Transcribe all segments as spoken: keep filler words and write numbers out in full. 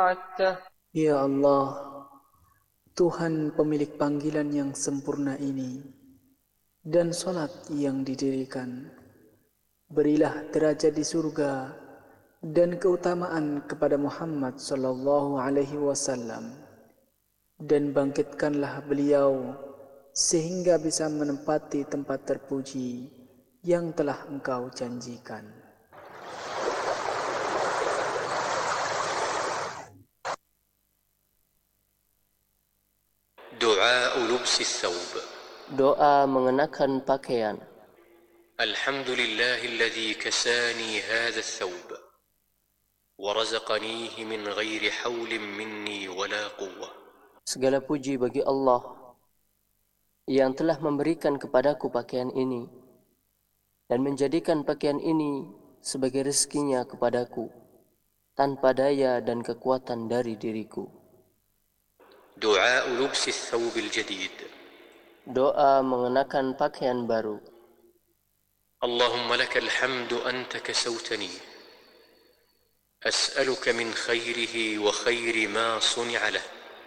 Ya Allah, Tuhan pemilik panggilan yang sempurna ini, dan salat yang didirikan, berilah derajat di surga dan keutamaan kepada Muhammad sallallahu alaihi wasallam, dan bangkitkanlah beliau sehingga bisa menempati tempat terpuji yang telah Engkau janjikan. دعاء لبس الثوب. Doa mengenakan pakaian. الحمد لله الذي كساني هذا الثوب ورزقنيه من غير حول مني ولا قوة. Segala puji bagi Allah yang telah memberikan kepadaku pakaian ini dan menjadikan pakaian ini sebagai rezekinya kepadaku tanpa daya dan kekuatan dari diriku. دعاء لبس الثوب الجديد. Doa mengenakan pakaian baru. اللهم لك الحمد أنت كسوتني أسألك من خيره وخير ما صنع له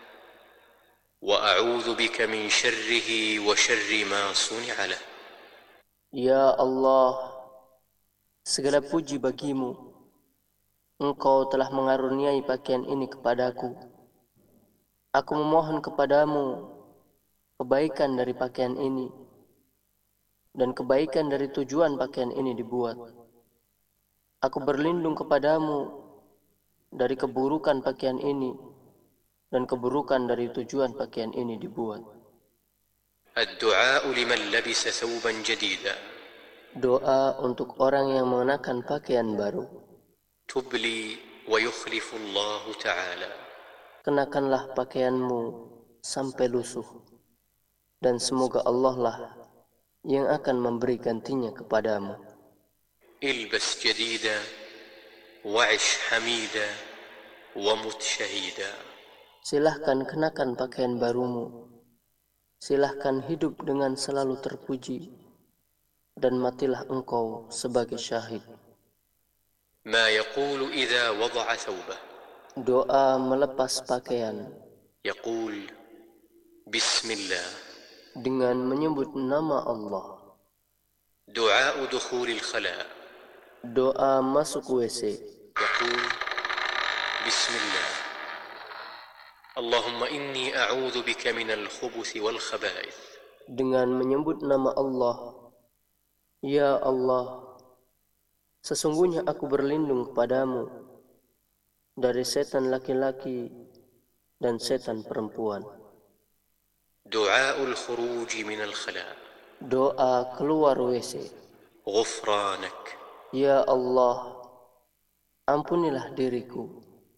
وأعوذ بك من شره وشر ما صنع له. Ya Allah, segala puji bagimu. Engkau telah mengaruniai pakaian ini kepadaku. Aku memohon kepadamu kebaikan dari pakaian ini dan kebaikan dari tujuan pakaian ini dibuat. Aku berlindung kepadamu dari keburukan pakaian ini dan keburukan dari tujuan pakaian ini dibuat. الدعاء لمن لبس ثوبا جديدا. Doa untuk orang yang mengenakan pakaian baru. تبلي ويخلف الله تعالى. Kenakanlah pakaianmu sampai lusuh, dan semoga Allah lah yang akan memberi gantinya kepadamu. البس جديدا وعش حميدا ومت شهيدا. Silahkan kenakan pakaian barumu. Silahkan hidup dengan selalu terpuji, dan matilah engkau sebagai syahid. ما يقول إذا وضع ثوبه. Doa melepas pakaian. يقول بسم الله. Dengan menyebut nama Allah. دعاء دخول الخلاء. Doa masuk W C. يقول بسم الله اللهم إني أعوذ بك من الخبث والخبائث. Dengan menyebut nama Allah. Ya Allah, sesungguhnya aku berlindung kepadamu dari setan laki-laki dan setan perempuan. دعاء الخروج من الخلاء. Doa keluar W C. غفرانك. Ya Allah, ampunilah diriku.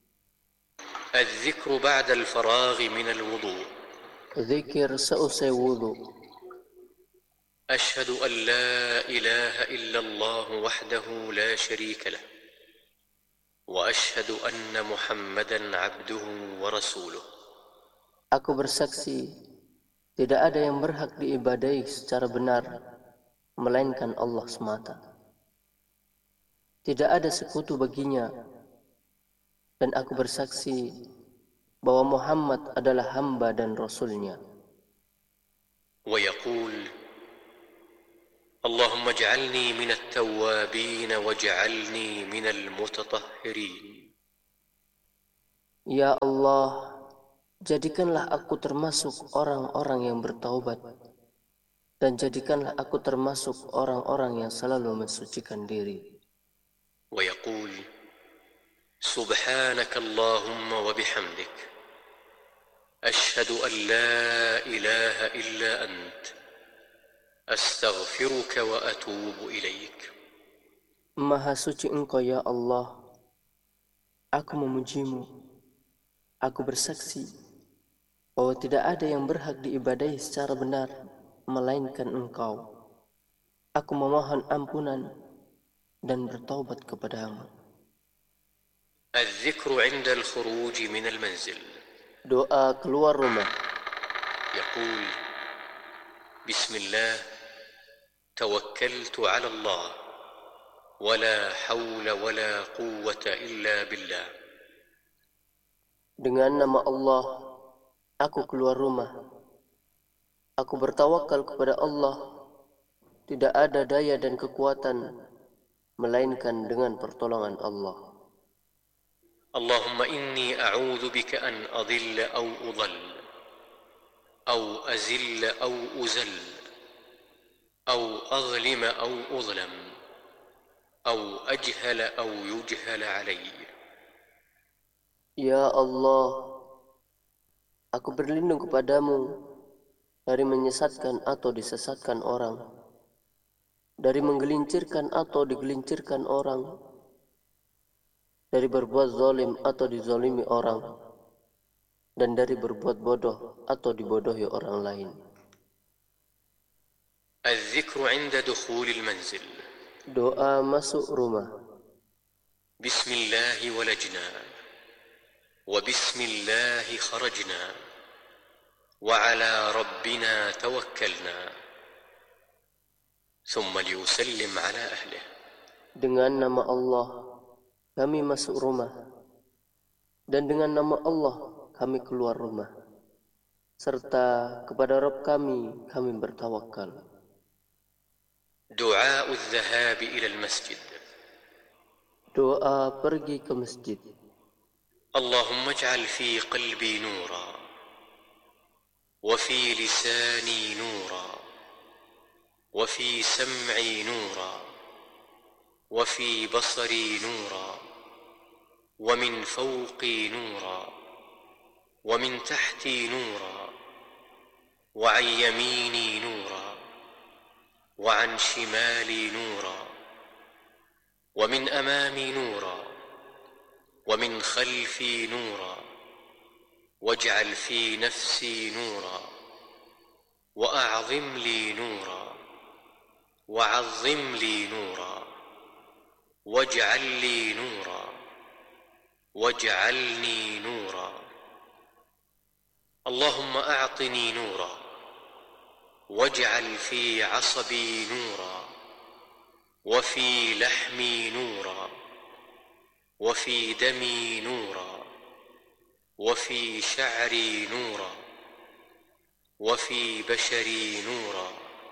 الذكر بعد الفراغ من الوضوء. Zikir seusai wudu. أشهد أن لا إله إلا الله وحده لا شريك له وأشهد أن محمدا عبده ورسوله. Aku bersaksi, tidak ada yang berhak diibadahi secara benar, melainkan Allah semata. Tidak ada sekutu baginya, dan aku bersaksi bahwa Muhammad adalah hamba dan Rasulnya. ويقول اللهم اجعلني من التوابين واجعلني من المتطهرين. Ya Allah, jadikanlah aku termasuk orang-orang yang bertaubat, dan jadikanlah aku termasuk orang-orang yang selalu mensucikan diri. ويقول سبحانك اللهم وبحمدك أشهد أن لا إله إلا أنت أستغفرك وأتوب إليك. Maha suci Engkau ya Allah, aku memujimu. Aku bersaksi bahwa tidak ada yang berhak diibadahi secara benar melainkan Engkau. Aku memohon ampunan dan bertaubat kepadamu. الذكر عند الخروج من المنزل. Doa keluar rumah. يقول بسم الله توكلت على الله ولا حول ولا قوة إلا بالله. Dengan nama Allah, aku keluar rumah. Aku bertawakal kepada Allah. Tidak ada daya dan kekuatan melainkan dengan pertolongan Allah. Allahumma inni a'udzu bika an adilla aw udall aw azilla aw uzall aw azlima aw uzlam aw ajhala aw yujhala alayya. Ya Allah, aku berlindung kepadamu dari menyesatkan atau disesatkan orang, dari menggelincirkan atau digelincirkan orang, dari berbuat zalim atau dizalimi orang, dan dari berbuat bodoh atau dibodohi orang lain. الذكر عند دخول المنزل. Doa masuk rumah. بسم الله ولجنا وبسم الله خرجنا وعلى ربنا توكلنا ثم ليسلم على أهله. Dengan nama Allah kami masuk rumah, dan dengan nama Allah kami keluar rumah, serta kepada Rabb kami kami bertawakal. دعاء الذهاب إلى المسجد. Doa pergi ke masjid. اللهم اجعل في قلبي نورا وفي لساني نورا وفي سمعي نورا وفي بصري نورا ومن فوقي نورا ومن تحتي نورا وعن يميني نورا وعن شمالي نورا ومن أمامي نورا ومن خلفي نورا واجعل في نفسي نورا وأعظم لي نورا وعظم لي نورا واجعل لي نورا واجعلني نورا. اللهم أعطني نورا واجعل في عصبي نورا وفي لحمي نورا وفي دمي نورا وفي شعري نورا وفي بشري نورا.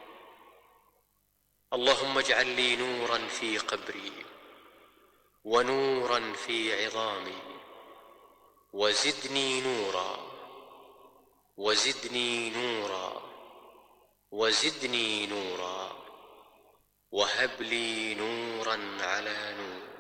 اللهم اجعل لي نورا في قبري ونورا في عظامي وزدني نورا وزدني نورا وزدني نورا وهب لي نورا على نور.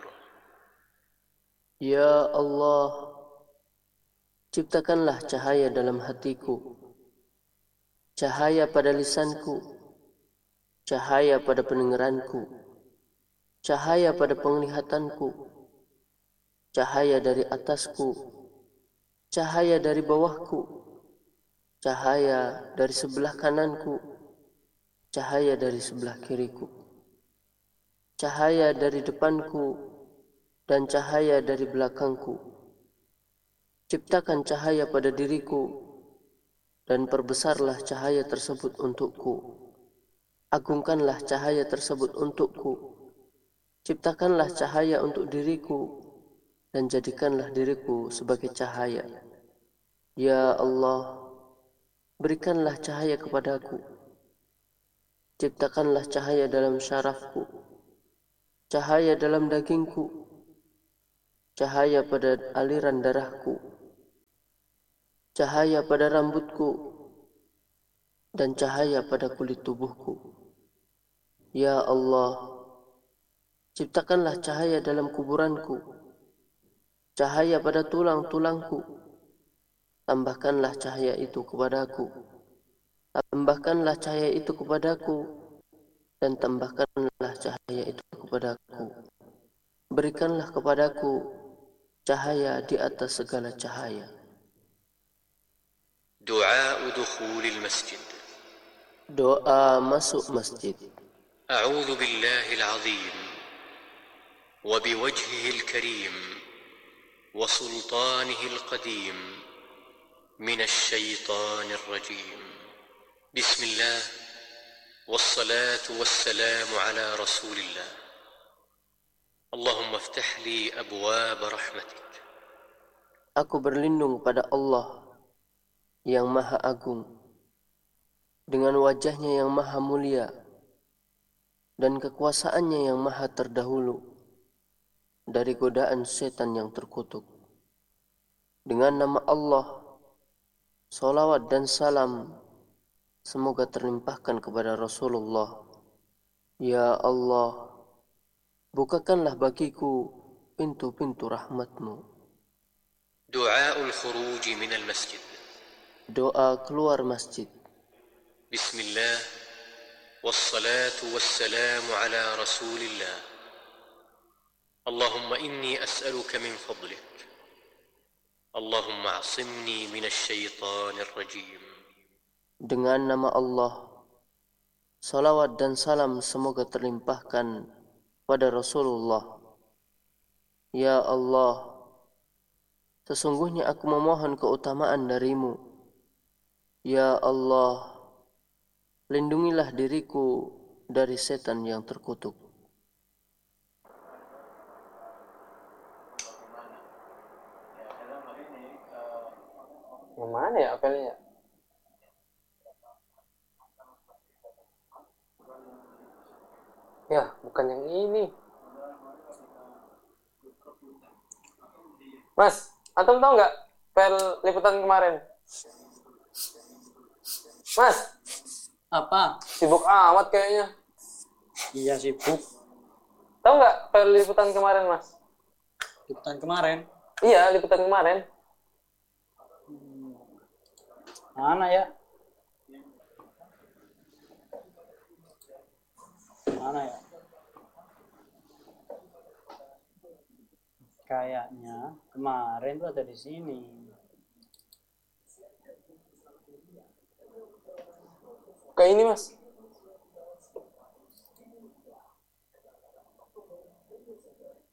Ya Allah, ciptakanlah cahaya dalam hatiku, cahaya pada lisanku, cahaya pada pendengaranku, cahaya pada penglihatanku, cahaya dari atasku, cahaya dari bawahku, cahaya dari sebelah kananku, cahaya dari sebelah kiriku, cahaya dari depanku, dan cahaya dari belakangku. Ciptakan cahaya pada diriku, dan perbesarlah cahaya tersebut untukku. Agungkanlah cahaya tersebut untukku. Ciptakanlah cahaya untuk diriku, dan jadikanlah diriku sebagai cahaya. Ya Allah, berikanlah cahaya kepadaku. Ciptakanlah cahaya dalam syarafku, cahaya dalam dagingku, cahaya pada aliran darahku, cahaya pada rambutku, dan cahaya pada kulit tubuhku. Ya Allah, ciptakanlah cahaya dalam kuburanku, cahaya pada tulang-tulangku. Tambahkanlah cahaya itu kepadaku. Tambahkanlah cahaya itu kepadaku, dan tambahkanlah cahaya itu kepadaku. Berikanlah kepadaku cahaya di atas segala cahaya. دعاء دخول المسجد. Doa masuk masjid. أعوذ بالله العظيم وبوجهه الكريم وسلطانه القديم من الشيطان الرجيم. بسم الله والصلاة والسلام على رسول الله. اللهم افتح لي أبواب رحمتك Aku berlindung pada Allah yang Maha Agung, dengan wajahnya yang Maha Mulia dan kekuasaannya yang Maha Terdahulu dari godaan setan yang terkutuk. Dengan nama Allah, salawat dan salam semoga terlimpahkan kepada Rasulullah. Ya Allah, bukakanlah bagiku pintu-pintu rahmat-Mu. دعاء الخروج من المسجد. Doa keluar masjid. بسم الله والصلاة والسلام على رسول الله. اللهم إني أسألك من فضلك. اللهم اعصمني من الشيطان الرجيم. Dengan nama Allah, salawat dan salam semoga terlimpahkan pada Rasulullah. Ya Allah, sesungguhnya aku memohon keutamaan darimu. Ya Allah, lindungilah diriku dari setan yang terkutuk. Yang mana ya apelnya? Ya, bukan yang ini. Mas, antum tahu nggak pel liputan kemarin? Mas, Apa? sibuk amat kayaknya. Iya sibuk. Tahu nggak pel liputan kemarin, Mas? Liputan kemarin. Iya, liputan kemarin. Mana ya? Mana ya? Kayaknya kemarin tuh ada di sini. Kayak ini, Mas.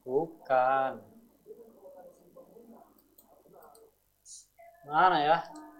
Bukan. Mana ya?